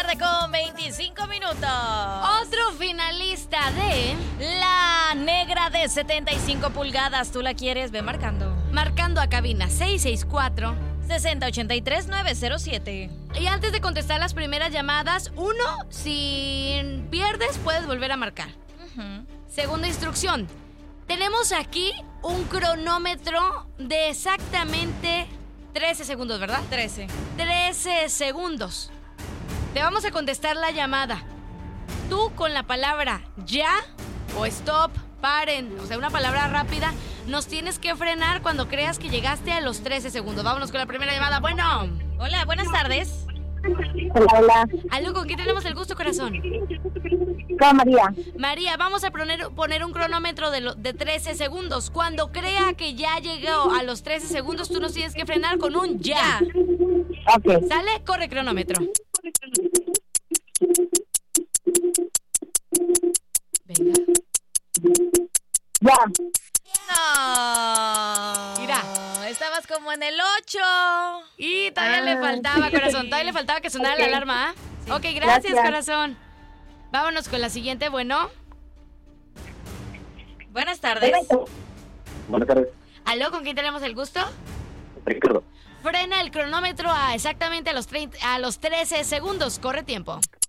tarde con 25 minutos. Otro finalista de La negra de 75 pulgadas. ¿Tú la quieres? Ve marcando. Marcando a cabina 664 6083-907. Y antes de contestar las primeras llamadas, si pierdes, puedes volver a marcar. Segunda instrucción. Tenemos aquí un cronómetro de exactamente 13 segundos, ¿verdad? 13 segundos. Te vamos a contestar la llamada. Tú con la palabra ya o stop, paren, o sea, una palabra rápida, nos tienes que frenar cuando creas que llegaste a los 13 segundos. Vámonos con la primera llamada. Bueno. Hola, buenas tardes. Hola. ¿Aló? ¿Con quién tenemos el gusto, corazón? Con María. María, vamos a poner un cronómetro de 13 segundos. Cuando crea que ya llegó a los 13 segundos, tú nos tienes que frenar con un ya. Ok. ¿Sale? Corre cronómetro. Venga. Ya. No. Mira. Estabas como en el 8. Y todavía le faltaba, corazón. Todavía le faltaba que sonara la alarma, ¿ah? Sí. Ok, gracias, Gracias. corazón. Vámonos con la siguiente, bueno. Buenas tardes. Buenas tardes. ¿Aló? ¿Con quién tenemos el gusto? Ricardo. Frena el cronómetro a exactamente a los 13 segundos. Corre tiempo.